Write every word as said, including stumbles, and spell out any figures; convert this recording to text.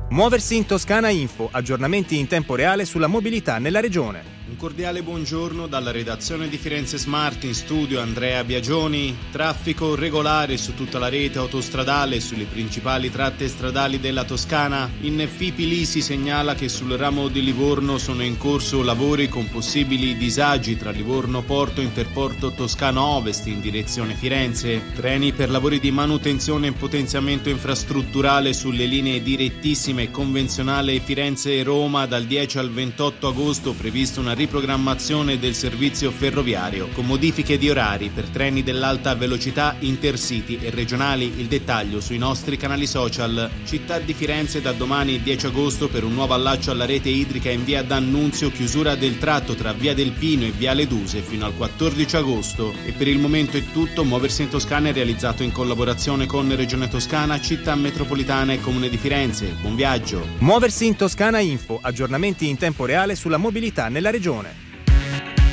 Muoversi in Toscana Info, aggiornamenti in tempo reale sulla mobilità nella regione. Un cordiale buongiorno dalla redazione di Firenze Smart, in studio Andrea Biagioni. Traffico regolare su tutta la rete autostradale e sulle principali tratte stradali della Toscana. In Fipili si segnala che sul ramo di Livorno sono in corso lavori con possibili disagi tra Livorno Porto e Interporto Toscano Ovest in direzione Firenze. Treni per lavori di manutenzione e potenziamento infrastrutturale sulle linee direttissime e convenzionale Firenze-Roma dal dieci al ventotto agosto, previsto una riprogrammazione del servizio ferroviario con modifiche di orari per treni dell'alta velocità, intercity e regionali. Il dettaglio sui nostri canali social. Città di Firenze da domani dieci agosto per un nuovo allaccio alla rete idrica in via D'Annunzio, chiusura del tratto tra via del Pino e viale Duse fino al quattordici agosto. E per il momento è tutto. Muoversi in Toscana è realizzato in collaborazione con Regione Toscana, Città Metropolitana e Comune di Firenze. Buon viaggio. Muoversi in Toscana Info, aggiornamenti in tempo reale sulla mobilità nella regione.